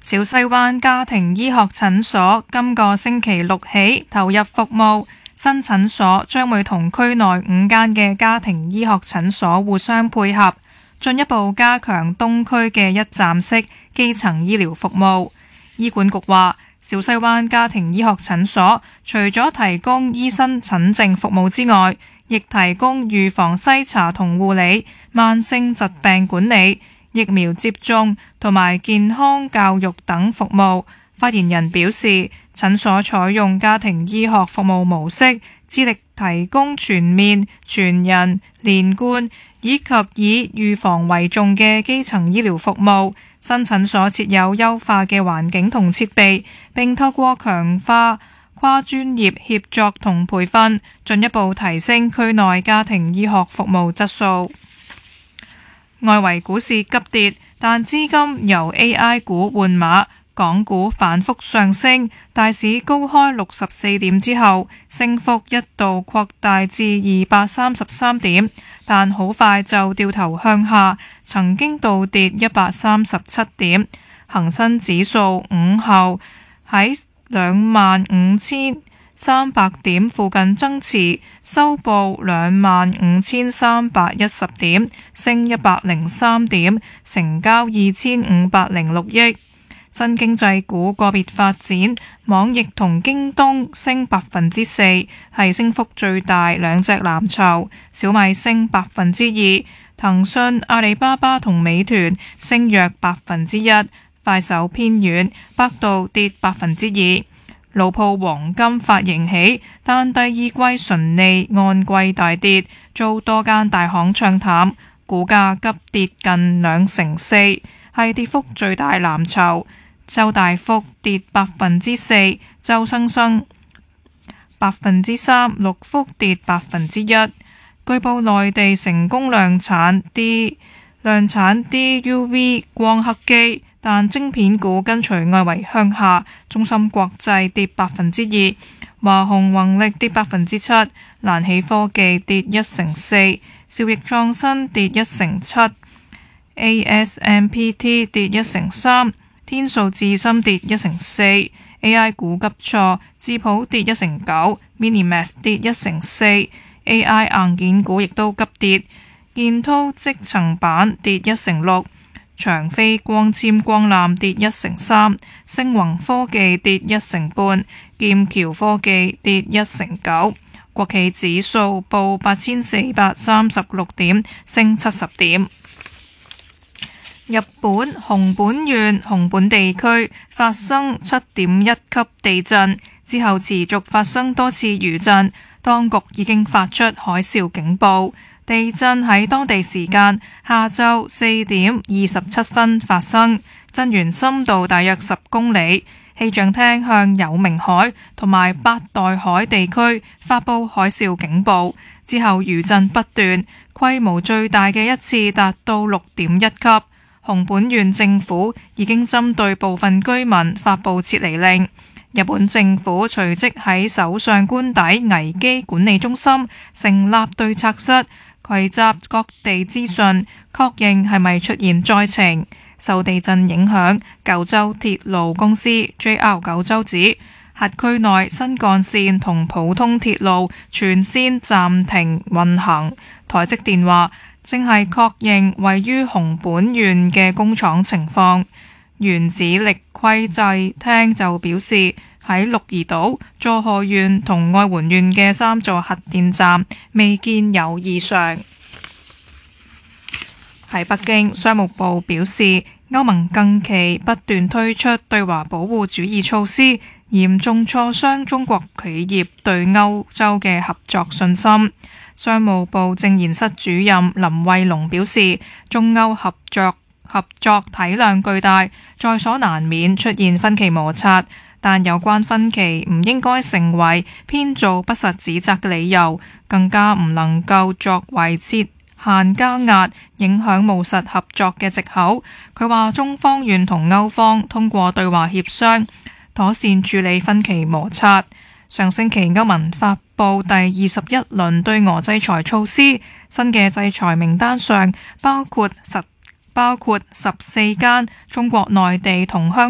小西灣家庭醫學診所今個星期六起投入服務，新診所將會同區內5間嘅家庭醫學診所互相配合，進一步加強東區嘅一站式基層醫療服務。醫管局話，小西灣家庭醫學診所除咗提供醫生診症服務之外，亦提供預防篩查同護理、慢性疾病管理、疫苗接種同埋健康教育等服務。發言人表示，診所採用家庭醫學服務模式，致力提供全面、全人、連貫以及以預防為重嘅基層醫療服務。新診所設有優化嘅環境同設備，並透過強化跨專業協作同培訓，進一步提升區內家庭醫學服務質素。外圍股市急跌，但資金由 AI 股換馬，港股反覆上升，大市高開64點之後，升幅一度擴大至233點，但好快就掉頭向下，曾經倒跌137點。恒生指數午後喺25,300點附近增持，收報25,310點，升103點，成交2,506億。新經濟股個別發展，網易同京東升4%，係升幅最大兩隻藍籌。小米升2%，騰訊、阿里巴巴同美團升約1%，快手偏軟，百度跌2%。老鋪黃金發盈喜，但第二季純利按季大跌，遭多間大行唱淡，股價急跌近4%，係跌幅最大藍籌。周大福跌4%，周生生3%，六福跌1%。據報內地成功量產 DUV 光刻機，但晶片股跟隨外圍向下，中芯國際跌2%，華虹宏力跌7%，瀾起科技跌1%4%，兆易創新跌1%7%， ASMPT 跌1%3%，天數智深跌1%4%。AI 股急挫，智譜跌1%9%，Minimax 跌1%4%，AI 硬件股亦都急跌，建滔積層板跌1%6%，長飛光纖光纜跌1%3%，星宏科技跌1%半，劍橋科技跌1%9%。國企指數報8436點，升70點。日本熊本縣熊本地區發生7.1級地震之後，持續發生多次餘震，當局已經發出海嘯警報。地震喺當地時間下晝4點27分發生，震源深度大約10公里。氣象廳向有明海同埋八代海地區發布海嘯警報，之後餘震不斷，規模最大嘅一次達到6.1級。熊本縣政府已經針對部分居民發布撤離令。日本政府隨即喺首相官邸危機管理中心成立對策室，匯集各地資訊，確認係咪出現災情。受地震影響，九州鐵路公司 JR 九州指，轄區內新幹線同普通鐵路全線暫停運行。台積電話正係確認位於熊本縣嘅工廠情況。原子力規制廳就表示，喺鹿兒島、佐賀縣同愛媛縣嘅3座核電站未見有異常。喺北京，商務部表示，歐盟近期不斷推出對華保護主義措施，嚴重挫傷中國企業對歐洲嘅合作信心。商務部政研室主任林慧龍表示，中歐合作體量巨大，在所難免出現分歧摩擦，但有關分歧唔應該成為編造不實指責嘅理由，更加唔能夠作為設限加壓、影響務實合作嘅藉口。佢話中方願同歐方通過對話協商，妥善處理分歧摩擦。上星期歐盟發布第21輪對俄制裁措施，新嘅制裁名單上包括14間中國內地同香